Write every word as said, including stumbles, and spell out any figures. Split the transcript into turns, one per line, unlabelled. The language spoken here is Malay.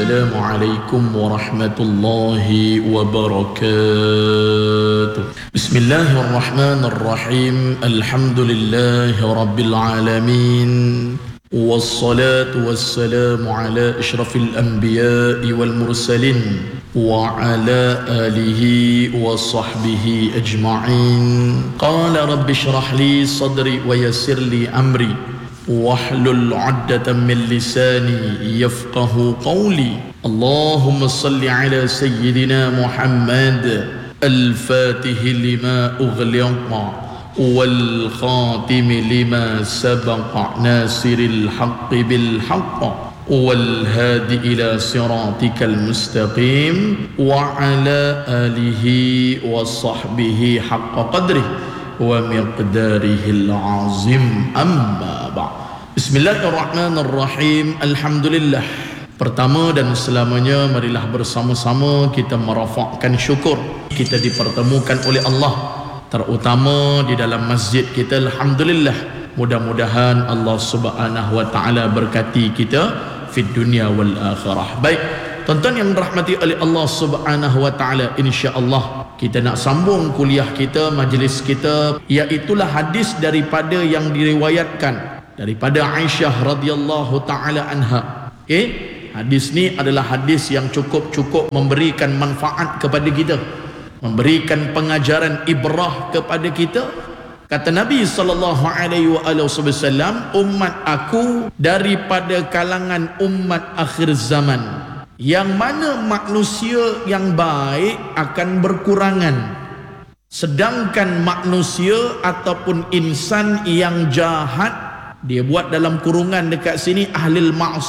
Assalamualaikum warahmatullahi wabarakatuh. Bismillahirrahmanirrahim. Alhamdulillahi rabbil alamin. Wassalatu wassalamu ala asyrafil anbiya'i wal mursalin wa ala alihi wa sahbihi ajma'in. Qala rabbi shrah li sadri wa yassir li amri wahlul 'uqdatam min lisani yafqahu qawli. Allahumma salli ala sayyidina Muhammad al-fatihi lima ughliqa والخاتم لما سبق ناصر الحق بالحق والهادي إلى صراطك المستقيم وعلى آله وصحبه حق قدره ومقداره العظيم أما بعد. بسم الله الرحمن الرحيم. الحمد لله. Pertama dan selamanya, marilah bersama-sama kita merafakkan syukur. Kita dipertemukan oleh Allah, terutama di dalam masjid kita. Alhamdulillah, mudah-mudahan Allah subhanahu wa ta'ala berkati kita fid dunia wal akhirah. Baik, tuan-tuan yang dirahmati oleh Allah subhanahu wa ta'ala, insya-Allah kita nak sambung kuliah kita, majlis kita, iaitulah hadis daripada yang diriwayatkan daripada Aisyah radhiyallahu ta'ala anha. Okay? Hadis ni adalah hadis yang cukup-cukup memberikan manfaat kepada kita, memberikan pengajaran ibrah kepada kita. Kata Nabi sallallahu alaihi wasallam, umat aku daripada kalangan umat akhir zaman, yang mana manusia yang baik akan berkurangan, sedangkan manusia ataupun insan yang jahat, dia buat dalam kurungan dekat sini, ahlil ma'siyah,